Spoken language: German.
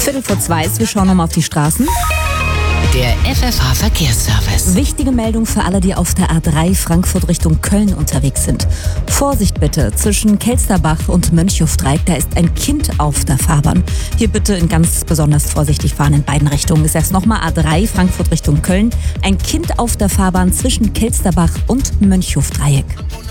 2:15, wir schauen nochmal auf die Straßen. Der FFH-Verkehrsservice. Wichtige Meldung für alle, die auf der A3 Frankfurt Richtung Köln unterwegs sind. Vorsicht bitte, zwischen Kelsterbach und Mönchhofdreieck, da ist ein Kind auf der Fahrbahn. Hier bitte in ganz besonders vorsichtig fahren in beiden Richtungen. Ich sag's nochmal, A3 Frankfurt Richtung Köln, ein Kind auf der Fahrbahn zwischen Kelsterbach und Mönchhofdreieck.